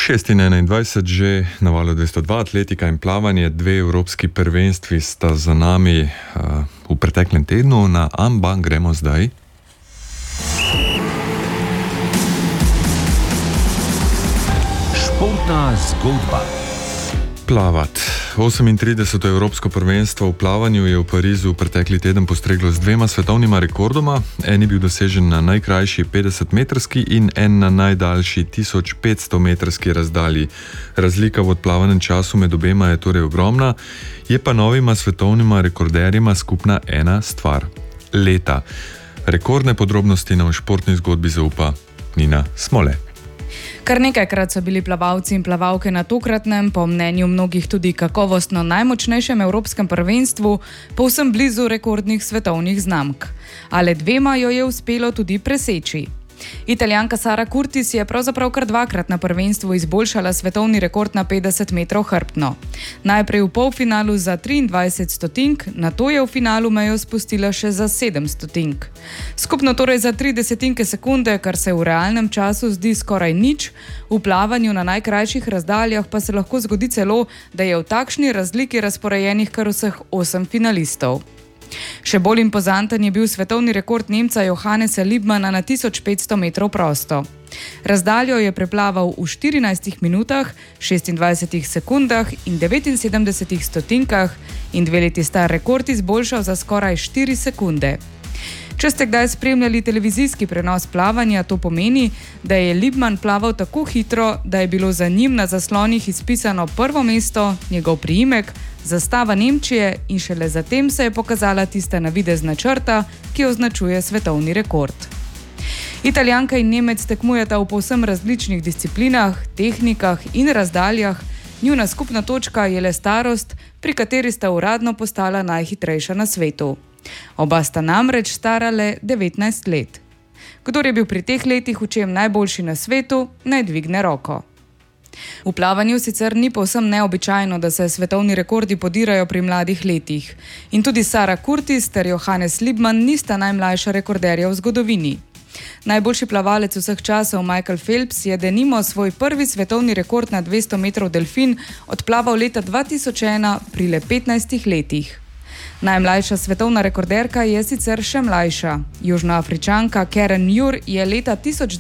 6:21 že na valu 202, atletika in plavanje, dve evropski prvenstvi sta za nami v preteklem tednu, na Amba gremo zdaj. Športna zgodba. Plavat. 38. evropsko prvenstvo v plavanju je v Parizu pretekli teden postreglo z dvema svetovnima rekordoma. En je bil dosežen na najkrajši 50-metrski in en na najdaljši 1500-metrski razdalji. Razlika v odplavanem času med obema je torej ogromna, je pa novima svetovnima rekorderjima skupna ena stvar: leta. Rekordne podrobnosti nam v športni zgodbi zaupa Nina Smole. Kar nekajkrat so bili plavalci in plavalke na tokratnem, po mnenju mnogih tudi kakovostno najmočnejšem evropskem prvenstvu, povsem blizu rekordnih svetovnih znamk. Ale dvema jo je uspelo tudi preseči. Italijanka Sara Curtis je pravzaprav kar dvakrat na prvenstvu izboljšala svetovni rekord na 50 metrov hrbtno. Najprej v polfinalu za 23 stotink, nato je v finalu mejo spustila še za 7 stotink. Skupno torej za 3 desetinke sekunde, kar se v realnem času zdi skoraj nič, v plavanju na najkrajših razdaljah pa se lahko zgodi celo, da je v takšni razliki razporejenih kar vseh 8 finalistov. Še bolj impozanten je bil svetovni rekord Nemca Johannesa Liebmanna na 1500 metrov prosto. Razdaljo je preplaval v 14 minutah, 26 sekundah in 79 stotinkah in 2 leti star rekord izboljšal za skoraj 4 sekunde. Če ste kdaj spremljali televizijski prenos plavanja, to pomeni, da je Liebmann plaval tako hitro, da je bilo za njim na zaslonih izpisano prvo mesto, njegov priimek, zastava Nemčije in šele zatem se je pokazala tista navidezna črta, ki označuje svetovni rekord. Italijanka in Nemec tekmujeta v povsem različnih disciplinah, tehnikah in razdaljah, njuna skupna točka je le starost, pri kateri sta uradno postala najhitrejša na svetu. Oba sta namreč stara le 19 let. Kdor je bil pri teh letih v čem najboljši na svetu, naj dvigne roko. V plavanju sicer ni povsem neobičajno, da se svetovni rekordi podirajo pri mladih letih. In tudi Sara Curtis ter Johannes Liebmann nista najmlajša rekorderja v zgodovini. Najboljši plavalec vseh časov Michael Phelps je denimo svoj prvi svetovni rekord na 200 metrov delfin odplaval leta 2001 pri le 15 letih. Najmlajša svetovna rekorderka je sicer še mlajša. Južnoafričanka Karen Muir je leta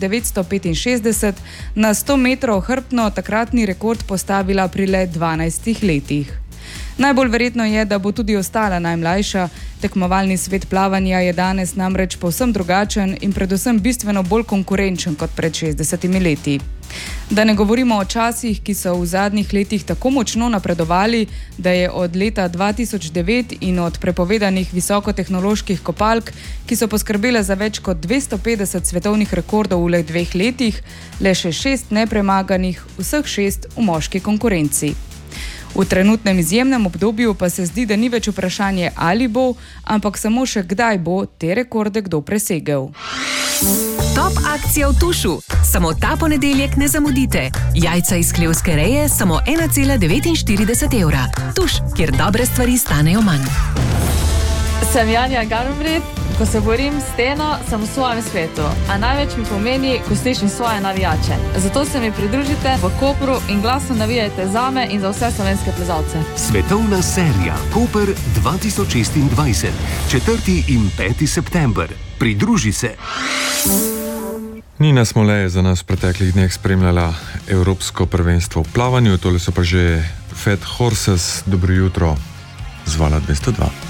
1965 na 100 metrov hrbtno takratni rekord postavila pri le 12 letih. Najbolj verjetno je, da bo tudi ostala najmlajša. Tekmovalni svet plavanja je danes namreč povsem drugačen in predvsem bistveno bolj konkurenčen kot pred 60 leti. Da ne govorimo o časih, ki so v zadnjih letih tako močno napredovali, da je od leta 2009 in od prepovedanih visokotehnoloških kopalk, ki so poskrbele za več kot 250 svetovnih rekordov v le 2 letih, le še 6 nepremaganih, vseh 6 v moški konkurenci. V trenutnem izjemnem obdobju pa se zdi, da ni več vprašanje ali bo, ampak samo še kdaj bo te rekorde kdo presegel. Top akcija v Tušu. Samo ta ponedeljek ne zamudite. Jajca iz hlevske reje samo 1,49 evra. Tuš, kjer dobre stvari stanejo manj. Sem Janja Garnbret. Ko se borim s steno, sem v svojem svetu, a največ mi pomeni, ko slišim svoje navijače. Zato se mi pridružite v Kopru in glasno navijajte zame in za vse slovenske plezalce. Svetovna serija Koper 2026. 4. in 5. september. Pridruži se. Nina Smole je za nas v preteklih dneh spremljala evropsko prvenstvo v plavanju, tole so pa že Fat Horses. Dobro jutro z vala 202.